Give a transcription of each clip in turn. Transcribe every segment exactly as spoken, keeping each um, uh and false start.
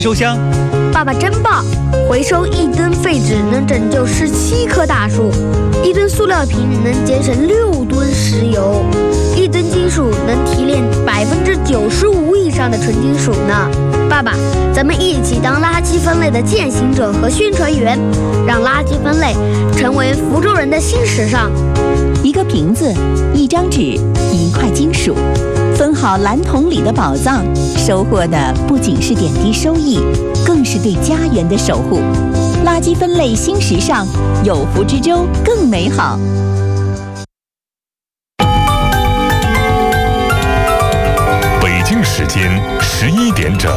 收箱。 爸爸真棒！回收一吨废纸能拯救十七棵大树，一吨塑料瓶能节省六吨石油，一吨金属能提炼百分之九十五以上的纯金属呢。爸爸，咱们一起当垃圾分类的践行者和宣传员，让垃圾分类成为福州人的新时尚。 一个瓶子，一张纸，一块金属，分好蓝桶里的宝藏，收获的不仅是点滴收益，更是对家园的守护。垃圾分类新时尚，有福之州更美好。 北京时间十一点整。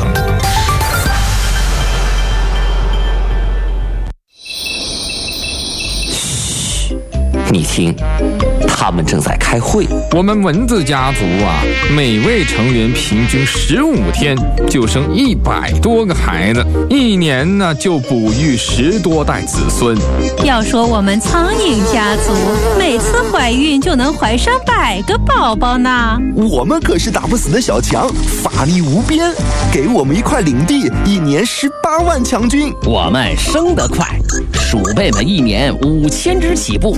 嘘，你听，他们正在开会。 我们蚊子家族啊，每位成员平均十五天就生一百多个孩子，一年呢就哺育十多代子孙。 要说我们苍蝇家族，每次怀孕就能怀上百个宝宝呢。 我们可是打不死的小强，法力无边，给我们一块领地，一年十八万强军。 我们生得快，鼠辈们一年五千只起步。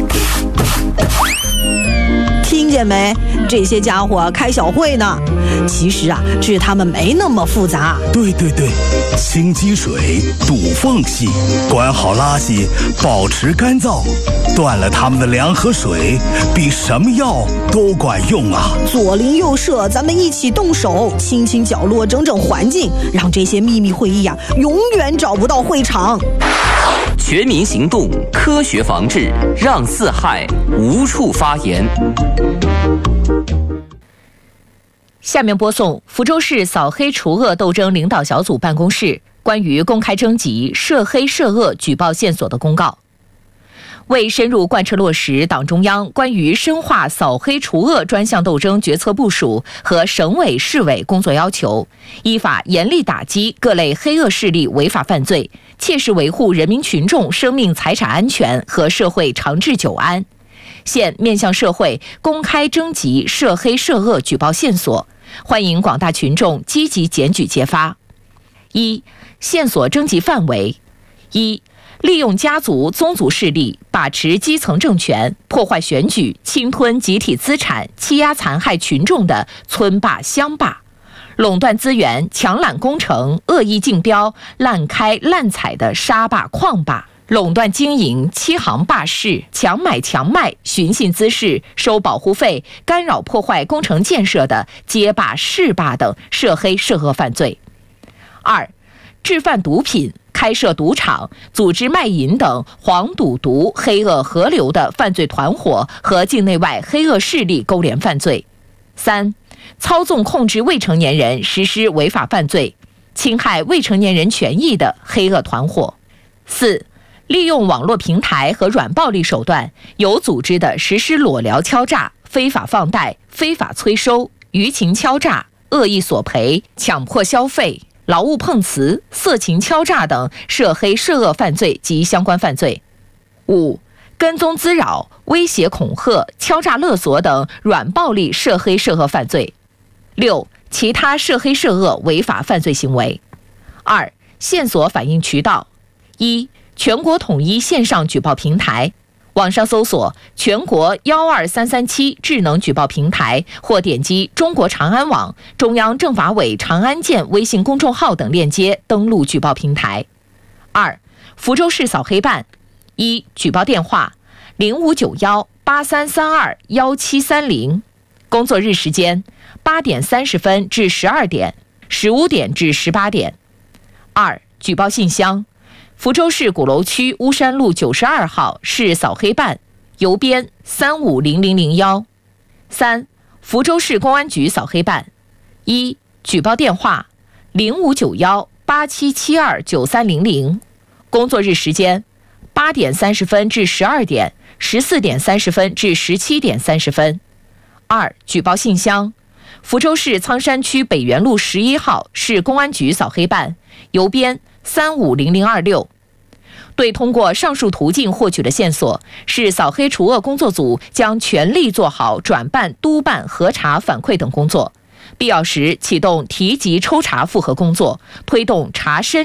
听见没？这些家伙开小会呢。其实啊，治他们没那么复杂。 对对对，清积水，堵缝隙，管好垃圾，保持干燥，断了他们的粮和水，比什么药都管用啊！ 左邻右舍，咱们一起动手，清清角落，整整环境，让这些秘密会议啊，永远找不到会场。 全民行动，科学防治，让四害无处发言。 下面播送福州市扫黑除恶斗争领导小组办公室关于公开征集涉黑涉恶举报线索的公告。为深入贯彻落实党中央关于深化扫黑除恶专项斗争决策部署和省委市委工作要求，依法严厉打击各类黑恶势力违法犯罪，切实维护人民群众生命财产安全和社会长治久安。现面向社会公开征集涉黑涉恶举报线索，欢迎广大群众积极检举揭发。一、线索征集范围：一、利用家族宗族势力把持基层政权，破坏选举，侵吞集体资产，欺压残害群众的村霸乡霸，垄断资源，强揽工程，恶意竞标，滥开滥采的沙霸矿霸，垄断经营，欺行霸市，强买强卖，寻衅滋事，收保护费，干扰破坏工程建设的街霸市霸等涉黑涉恶犯罪。二、制贩毒品，开设赌场，组织卖淫等黄赌毒黑恶合流的犯罪团伙和境内外黑恶势力勾连犯罪。三、操纵控制未成年人实施违法犯罪，侵害未成年人权益的黑恶团伙。四、利用网络平台和软暴力手段，有组织地实施裸聊敲诈、非法放贷、非法催收、舆情敲诈、恶意索赔、强迫消费、劳务碰瓷、色情敲诈等涉黑涉恶犯罪及相关犯罪。五、跟踪滋扰、威胁恐吓、敲诈勒索等软暴力涉黑涉恶犯罪。六、其他涉黑涉恶违法犯罪行为。二、线索反映渠道：一、全国统一线上举报平台，网上搜索全国幺二三三七智能举报平台，或点击中国长安网、中央政法委长安县微信公众号等链接登录举报平台。二、福州市扫黑办：一、举报电话零五九幺八三三二幺七三零，工作日时间八点三十分至十二点，十五点至十八点。二、举报信箱：福州市鼓楼区巫山路九十二号市扫黑办，邮编三五零零零幺。三、福州市公安局扫黑办：一、举报电话零五九幺八七七二九三零零，工作日时间八点三十分至十二点，十四点三十分至十七点三十分。二、举报信箱：福州市苍山区北园路十一号市公安局扫黑办，邮编三五零零二六。对通过上述途径获取的线索，市扫黑除恶工作组将全力做好转办、督办、核查、反馈等工作， 必要时启动提级抽查复核工作，推动查深